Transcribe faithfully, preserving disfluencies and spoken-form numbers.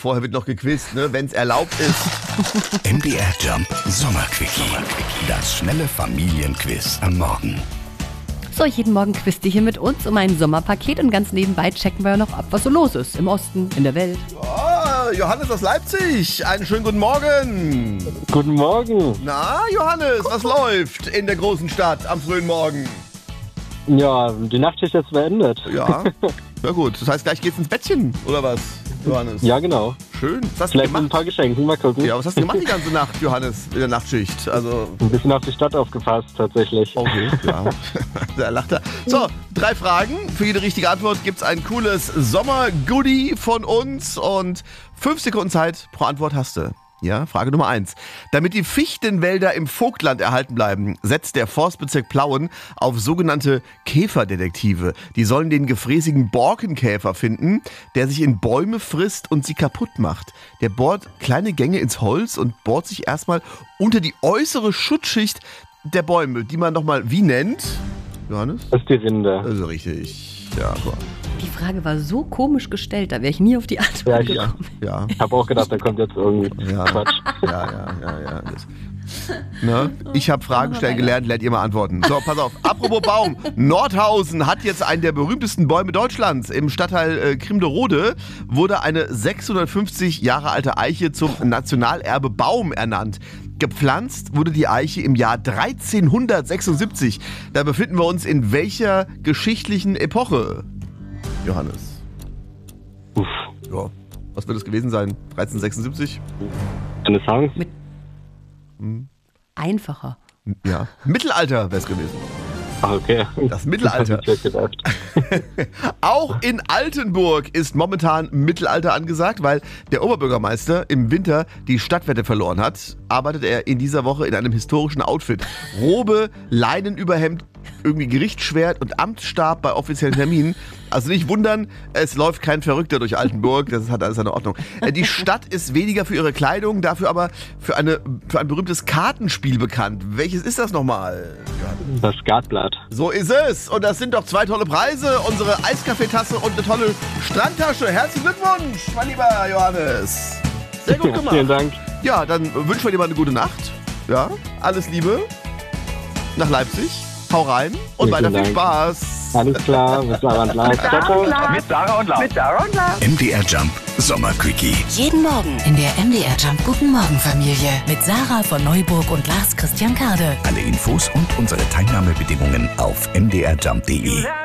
vorher wird noch gequizt, ne, wenn es erlaubt ist. M D R Jump Sommerquickie. Das schnelle Familienquiz am Morgen. So, jeden Morgen quizt ihr hier mit uns um ein Sommerpaket und ganz nebenbei checken wir ja noch ab, was so los ist. Im Osten, in der Welt. Oh, Johannes aus Leipzig, einen schönen guten Morgen. Guten Morgen. Na, Johannes, was läuft in der großen Stadt am frühen Morgen? Ja, die Nachtschicht ist beendet. Ja, na gut. Das heißt, gleich geht's ins Bettchen, oder was, Johannes? Ja, genau. Schön. Was hast Vielleicht du mit ein gemacht? paar Geschenken, mal gucken. Ja, was hast du gemacht die ganze Nacht, Johannes, in der Nachtschicht? Also, Ein bisschen auf die Stadt aufgepasst, tatsächlich. okay, ja. Da lacht er. So, drei Fragen. Für jede richtige Antwort gibt's ein cooles Sommer-Goodie von uns und fünf Sekunden Zeit pro Antwort hast du. Ja, Frage Nummer eins. Damit die Fichtenwälder im Vogtland erhalten bleiben, setzt der Forstbezirk Plauen auf sogenannte Käferdetektive. Die sollen den gefräßigen Borkenkäfer finden, der sich in Bäume frisst und sie kaputt macht. Der bohrt kleine Gänge ins Holz und bohrt sich erstmal unter die äußere Schutzschicht der Bäume, die man nochmal wie nennt? Johannes? Das ist die Rinde. Also richtig. Ja, aber, Die Frage war so komisch gestellt, da wäre ich nie auf die Antwort Ja, ich- gekommen. ja. Ich habe auch gedacht, da kommt jetzt irgendwie Ja. Quatsch. Ja, ja, ja, ja. Das, ne? Ich habe Fragen stellen gelernt, lernt ihr mal antworten. So, pass auf. Apropos Baum. Nordhausen hat jetzt einen der berühmtesten Bäume Deutschlands. Im Stadtteil äh, Krimderode wurde eine sechshundertfünfzig Jahre alte Eiche zum Nationalerbe Baum ernannt. Gepflanzt wurde die Eiche im Jahr dreizehnhundertsechsundsiebzig. Da befinden wir uns in welcher geschichtlichen Epoche, Johannes? Uff. Ja. Was wird es gewesen sein? dreizehnhundertsechsundsiebzig? Eine Song? Einfacher. Ja. Mittelalter wäre es gewesen. Ach, okay. Das Mittelalter. Hab ich mir gedacht. Auch in Altenburg ist momentan Mittelalter angesagt, weil der Oberbürgermeister im Winter die Stadtwette verloren hat. Arbeitet er in dieser Woche in einem historischen Outfit. Robe, Leinenüberhemd, irgendwie Gerichtsschwert und Amtsstab bei offiziellen Terminen. Also nicht wundern, es läuft kein Verrückter durch Altenburg, das hat alles seine Ordnung. Äh, Die Stadt ist weniger für ihre Kleidung, dafür aber für, eine, für ein berühmtes Kartenspiel bekannt. Welches ist das nochmal? Das Skatblatt. So ist es. Und das sind doch zwei tolle Preise. Unsere Eiskaffeetasse und eine tolle Strandtasche. Herzlichen Glückwunsch, mein lieber Johannes. Sehr gut gemacht. Vielen Dank. Ja, dann wünschen wir dir mal eine gute Nacht. Ja, alles Liebe. Nach Leipzig. Hau rein und Vielen weiter viel Dank. Spaß. Alles klar, bis Sarah und Lars. Ciao, ciao. Mit Sarah und Lars. Mit Sarah und Lars. M D R Jump Sommerquickie. Jeden Morgen in der M D R Jump Guten Morgen Familie mit Sarah von Neuburg und Lars Christian Kade. Alle Infos und unsere Teilnahmebedingungen auf m d r jump punkt d e.